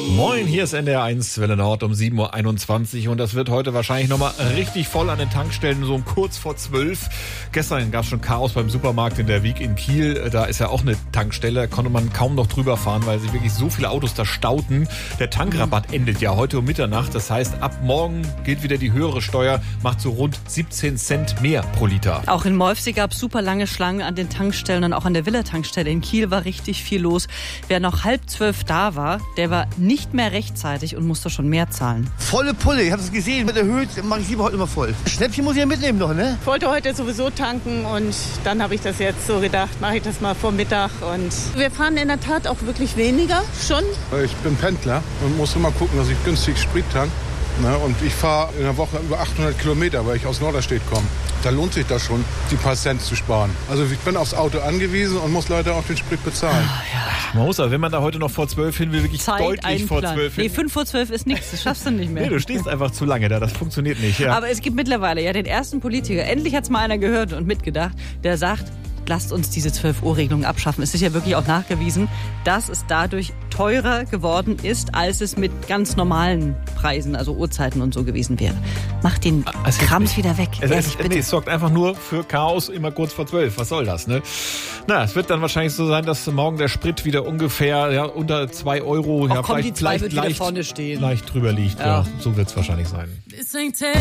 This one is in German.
Moin, hier ist NDR1 Welle Nord um 7.21 Uhr und das wird heute wahrscheinlich nochmal richtig voll an den Tankstellen, so um kurz vor 12. Gestern gab es schon Chaos beim Supermarkt in der Wiek in Kiel. Da ist ja auch eine Tankstelle, da konnte man kaum noch drüber fahren, weil sich wirklich so viele Autos da stauten. Der Tankrabatt endet ja heute um Mitternacht. Das heißt, ab morgen gilt wieder die höhere Steuer, macht so rund 17 Cent mehr pro Liter. Auch in Molfsee gab es super lange Schlangen an den Tankstellen und auch an der Villa-Tankstelle in Kiel war richtig viel los. Wer noch 11:30 da war, der war nicht mehr rechtzeitig und musste schon mehr zahlen. Volle Pulle, ich habe es gesehen, mit erhöht, mache ich lieber heute immer voll. Schnäppchen muss ich ja mitnehmen noch, ne? Ich wollte heute sowieso tanken und dann habe ich das jetzt so gedacht, mache ich das mal vor Mittag. Und wir fahren in der Tat auch wirklich weniger schon. Ich bin Pendler und muss immer gucken, dass ich günstig Sprit tank. Und ich fahre in der Woche über 800 Kilometer, weil ich aus Norderstedt komme. Da lohnt sich das schon, die paar Cent zu sparen. Also ich bin aufs Auto angewiesen und muss leider auch den Sprit bezahlen. Man muss aber, wenn man da heute noch vor 12 hin will, wirklich Zeit deutlich vor 12 hin. Nee, 5 vor 12 ist nichts, das schaffst du nicht mehr. Nee, du stehst einfach zu lange da, das funktioniert nicht. Ja. Aber es gibt mittlerweile ja den ersten Politiker, endlich hat es mal einer gehört und mitgedacht, der sagt, lasst uns diese 12-Uhr-Regelung abschaffen. Es ist ja wirklich auch nachgewiesen, dass es dadurch teurer geworden ist, als es mit ganz normalen Preisen, also Uhrzeiten und so gewesen wäre. Macht den Krams wieder weg. Es sorgt einfach nur für Chaos immer kurz vor 12. Was soll das, ne? Na, es wird dann wahrscheinlich so sein, dass morgen der Sprit wieder ungefähr unter 2 Euro, Auch die 2 wird wieder vorne stehen. leicht drüber liegt. Ja. So wird es wahrscheinlich sein.